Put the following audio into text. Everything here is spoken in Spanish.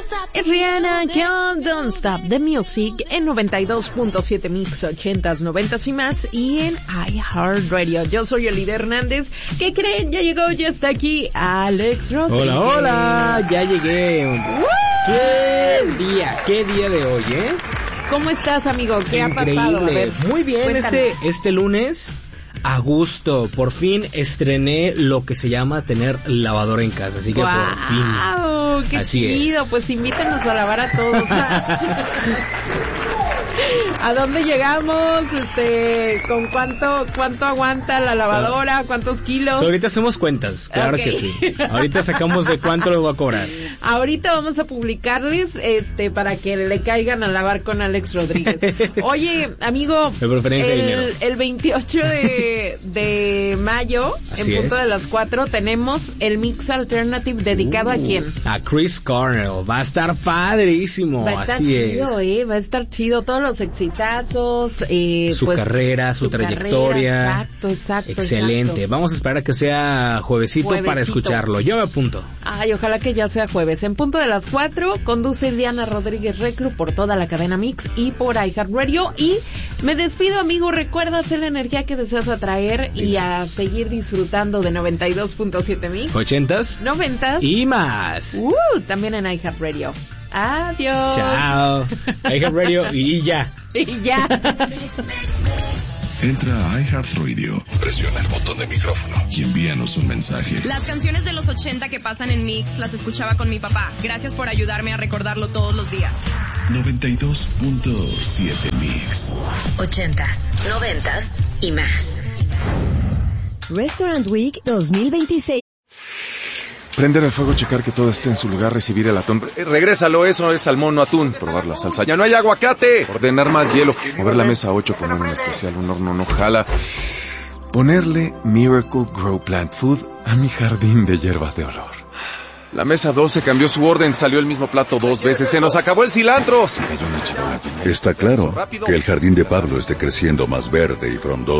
Es Rihanna con Don't Stop the Music en 92.7 Mix 80s, 90s y más y en iHeartRadio. Yo soy Olida Hernández. ¿Qué creen? Ya llegó, ya está aquí Alex Rodríguez. Hola, hola, ya llegué. Qué día de hoy, ¿eh? ¿Cómo estás, amigo? ¿Qué Increíble. ha pasado? A ver, muy bien, cuéntanos. este lunes, a gusto, por fin estrené lo que se llama tener lavadora en casa, así que por fin. ¡Qué Así chido! es. Pues invítanos a lavar a todos. ¿A dónde llegamos? ¿Con cuánto aguanta la lavadora? ¿Cuántos kilos? Ahorita hacemos cuentas, claro Okay. que sí. Ahorita sacamos de cuánto les voy a cobrar. Ahorita vamos a publicarles para que le caigan a lavar con Alex Rodríguez. Oye, amigo, De preferencia dinero. el 28 de mayo, Así en punto es. de las 4, tenemos el Mix Alternative dedicado ¿a quién? A Chris Cornell. Va a estar padrísimo. Va a estar así chido, es. va a estar chido. Todos los exitazos. Su carrera, su trayectoria. Exacto. Excelente. Exacto. Vamos a esperar a que sea juevesito para escucharlo. Yo me apunto. Ay, ojalá que ya sea jueves. En punto de las 4, conduce Diana Rodríguez Reclu por toda la cadena Mix y por iHeartRadio. Y me despido, amigo. Recuerda hacer la energía que deseas atraer y a seguir disfrutando de 92.7 Mix. 80s 90s. y más. También en iHeartRadio. Adiós. Chao. iHeartRadio y ya. Y ya. Entra a iHeartRadio, presiona el botón de micrófono y envíanos un mensaje. Las canciones de los 80 que pasan en Mix las escuchaba con mi papá. Gracias por ayudarme a recordarlo todos los días. 92.7 Mix. 80s, 90s y más. Restaurant Week 2026. Prender el fuego, checar que todo esté en su lugar, recibir el atún. Regrésalo, eso es salmón, no atún. Probar la salsa. ¡Ya no hay aguacate! Ordenar más hielo. Mover la mesa 8, poner un especial, un horno no jala. Ponerle Miracle Grow Plant Food a mi jardín de hierbas de olor. La mesa 12 cambió su orden, salió el mismo plato 2 veces. ¡Se nos acabó el cilantro! Se cayó una charola. Está claro que el jardín de Pablo esté creciendo más verde y frondoso.